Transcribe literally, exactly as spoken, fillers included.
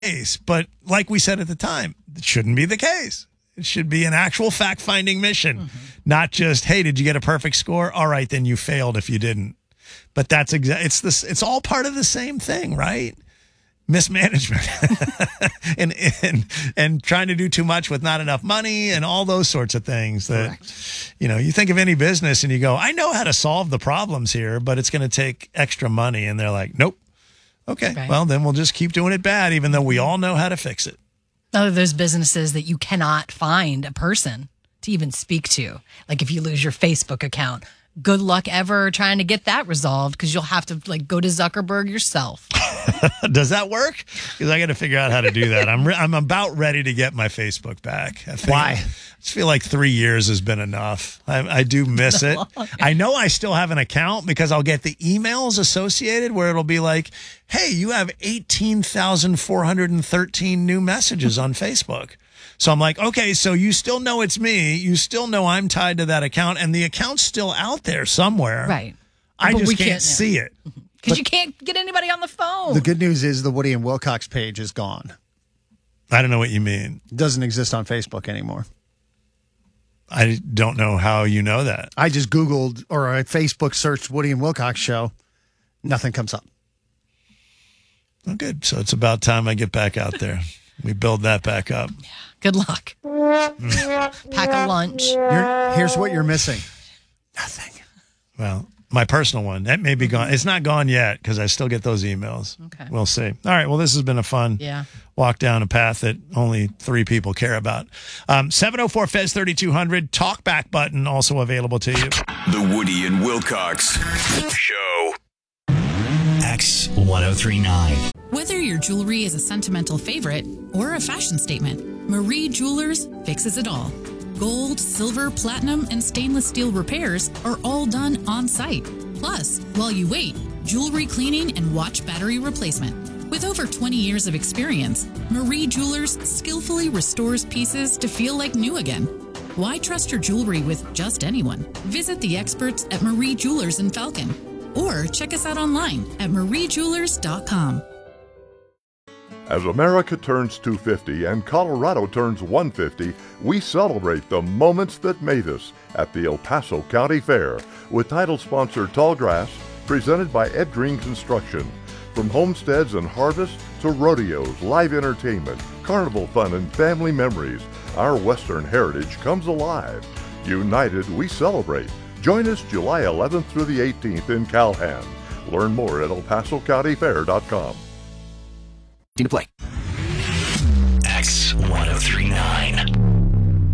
case. But like we said at the time, it shouldn't be the case. It should be an actual fact-finding mission, mm-hmm. not just, hey, did you get a perfect score? All right, then you failed if you didn't. But that's exa- it's this. It's all part of the same thing, right? Mismanagement and, and and trying to do too much with not enough money and all those sorts of things that, Correct. You know, you think of any business and you go, I know how to solve the problems here, but it's going to take extra money. And they're like, nope. Okay, right. Well, then we'll just keep doing it bad, even though we all know how to fix it. Oh, there's businesses that you cannot find a person to even speak to. Like if you lose your Facebook account, good luck ever trying to get that resolved because you'll have to like go to Zuckerberg yourself. Does that work? Because I got to figure out how to do that. I'm re- I'm about ready to get my Facebook back. I think, Why? I just feel like three years has been enough. I, I do miss it. I know I still have an account because I'll get the emails associated where it'll be like, hey, you have eighteen thousand four hundred thirteen new messages on Facebook. So I'm like, okay, so you still know it's me. You still know I'm tied to that account, and the account's still out there somewhere. Right. I But just we can't, can't, yeah. see it. Because you can't get anybody on the phone. The good news is the Woody and Wilcox page is gone. I don't know what you mean. It doesn't exist on Facebook anymore. I don't know how you know that. I just Googled or I Facebook searched Woody and Wilcox show. Nothing comes up. Oh, good. So it's about time I get back out there. We build that back up. Yeah. Good luck. Mm. Pack a lunch. You're, here's what you're missing. Nothing. Well, my personal one, that may be gone. It's not gone yet because I still get those emails. Okay. We'll see. All right. Well, this has been a fun yeah. walk down a path that only three people care about. Um, seven oh four F E Z thirty-two hundred, talk back button also available to you. The Woody and Wilcox Show. X ten thirty-nine. Whether your jewelry is a sentimental favorite or a fashion statement, Marie Jewelers fixes it all. Gold, silver, platinum, and stainless steel repairs are all done on site. Plus, while you wait, jewelry cleaning and watch battery replacement. With over twenty years of experience, Marie Jewelers skillfully restores pieces to feel like new again. Why trust your jewelry with just anyone? Visit the experts at Marie Jewelers in Falcon or check us out online at marie jewelers dot com. As America turns two hundred fifty and Colorado turns one hundred fifty, we celebrate the moments that made us at the El Paso County Fair with title sponsor Tallgrass, presented by Ed Green Construction. From homesteads and harvests to rodeos, live entertainment, carnival fun, and family memories, our Western heritage comes alive. United, we celebrate. Join us July eleventh through the eighteenth in Calhan. Learn more at el paso county fair dot com. To play.